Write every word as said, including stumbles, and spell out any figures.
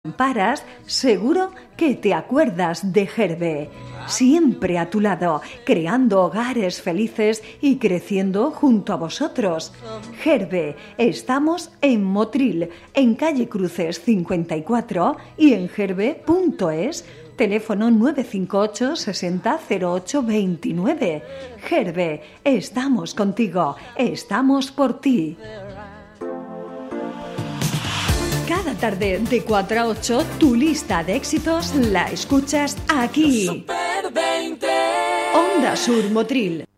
paras, seguro que te acuerdas de Gerbe. Siempre a tu lado, creando hogares felices y creciendo junto a vosotros. Gerbe, estamos en Motril, en calle Cruces cincuenta y cuatro y en gerbe punto es. Teléfono nueve cinco ocho sesenta cero ocho veintinueve. Gerbe, estamos contigo, estamos por ti. Cada tarde de cuatro a ocho, tu lista de éxitos la escuchas aquí. Onda Sur Motril.